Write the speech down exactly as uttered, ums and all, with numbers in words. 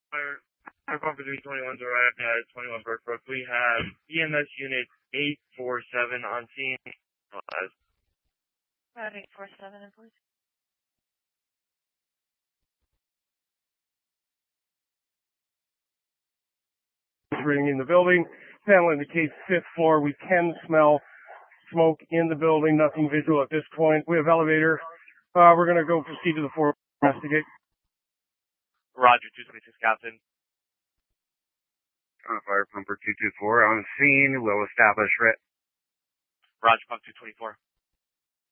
Our, our pumper three twenty-ones are right at twenty-one Burke Brook. We have E M S unit eight four seven on scene. Uh, Route eight four seven, please. Ringing the building. Panel indicates fifth floor. We can smell smoke in the building. Nothing visual at this point. We have elevator. Uh, we're going to go proceed to the floor. Investigate. Roger, two twenty-six, Captain. Uh, fire pumper two two four on scene. We'll establish ret. Roger, pump two twenty-four.